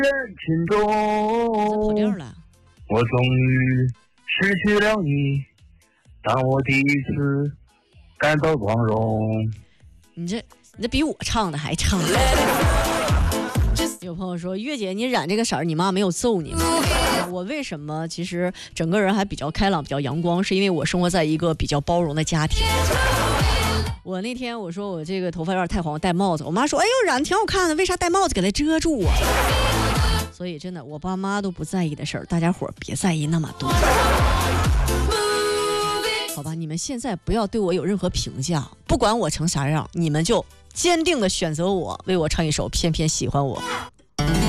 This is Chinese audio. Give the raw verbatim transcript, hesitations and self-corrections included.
人群中， 跑调了。 我终于失去了你，当我第一次感到光荣。 你这你这比我唱的还唱。有朋友说，月姐你染这个色儿，你妈没有揍你吗？我为什么其实整个人还比较开朗，比较阳光，是因为我生活在一个比较包容的家庭。我那天我说我这个头发有点太黄，戴帽子，我妈说哎呦染得挺好看的，为啥戴帽子给它遮住啊？所以真的我爸妈都不在意的事儿，大家伙别在意那么多。好吧，你们现在不要对我有任何评价，不管我成啥样，你们就坚定的选择我，为我唱一首《偏偏喜欢我》。